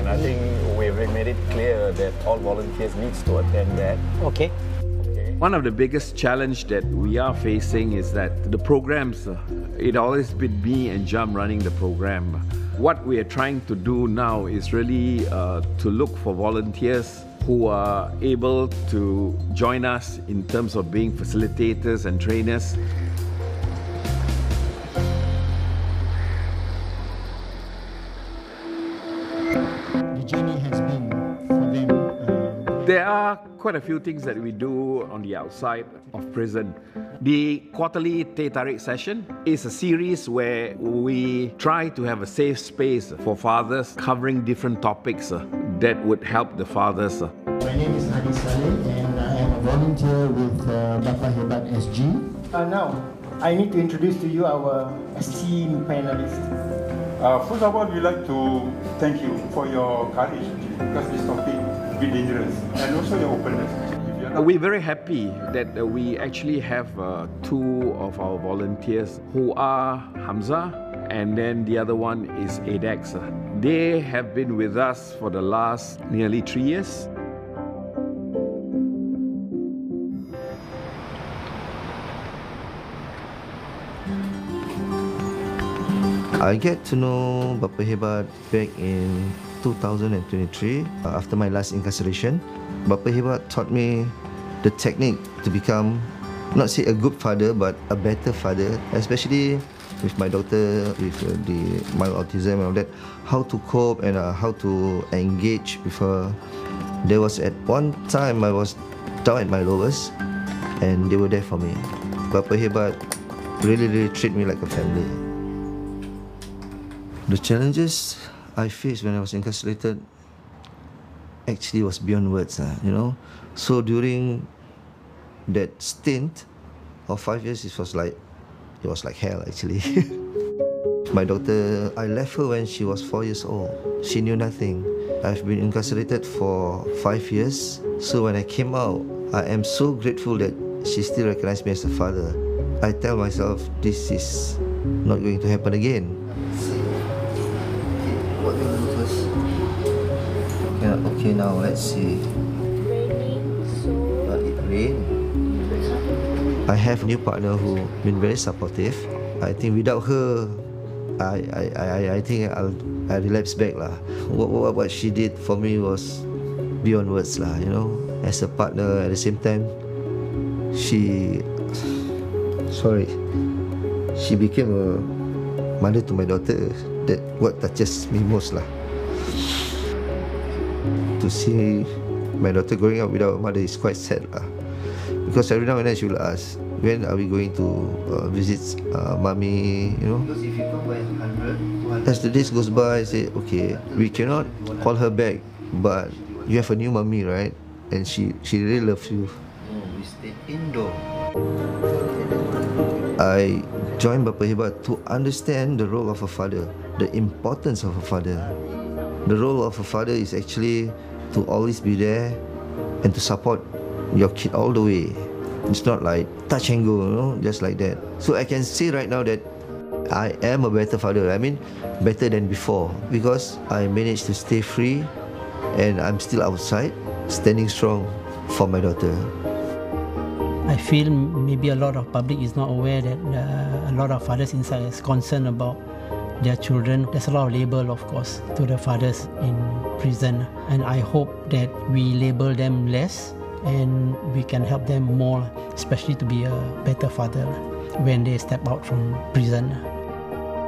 and I think we've made it clear that all volunteers needs to attend that. Okay. One of the biggest challenge that we are facing is that the programs, it always been me and Jam running the program. What we are trying to do now is really to look for volunteers who are able to join us in terms of being facilitators and trainers. The journey has been for them. There are quite a few things that we do on the outside of prison. The quarterly Teh Tarik session is a series where we try to have a safe space for fathers covering different topics that would help the fathers. My name is Hadi Saleh and I am a volunteer with Bapa Hebat SG. Now, I need to introduce to you our esteemed panelists. First of all, we'd like to thank you for your courage, because this topic is a bit dangerous, and also your openness. We're very happy that we actually have two of our volunteers who are Hamza, and then the other one is ADEX. They have been with us for the last nearly 3 years. I get to know Bapa Hebat back in 2023 after my last incarceration. Bapa Hebat taught me the technique to become, not say a good father, but a better father, especially with my daughter with the mild autism and all that, how to cope and how to engage with her. There was at one time I was down at my lowest and they were there for me. Bapa Hebat really treat me like a family. The challenges I faced when I was incarcerated actually was beyond words, you know. So during that stint of 5 years, it was like hell actually. My daughter, I left her when she was 4 years old. She knew nothing. I've been incarcerated for 5 years. So when I came out, I am so grateful that she still recognized me as a father. I tell myself this is not going to happen again. What do you do first? Okay, now let's see. Rain. I have a new partner who been very supportive. I think without her, I think I relapse back lah. What she did for me was beyond words lah. You know, as a partner at the same time, she became a mother to my daughter. That what touches me most lah. To see my daughter growing up without a mother is quite sad lah. Because every now and then she will ask, when are we going to visit mommy, you know. Because if you come by 100, as the days goes by, I say, okay, we cannot call her back, but you have a new mommy, right? And she really loves you. We stay indoor. I joined Bapa Hebat to understand the role of a father, the importance of a father. The role of a father is actually to always be there and to support your kid all the way. It's not like touch and go, you know, just like that. So I can say right now that I am a better father. I mean, better than before, because I managed to stay free and I'm still outside, standing strong for my daughter. I feel maybe a lot of public is not aware that a lot of fathers inside is concerned about their children. There's a lot of label, of course, to the fathers in prison, and I hope that we label them less and we can help them more, especially to be a better father when they step out from prison.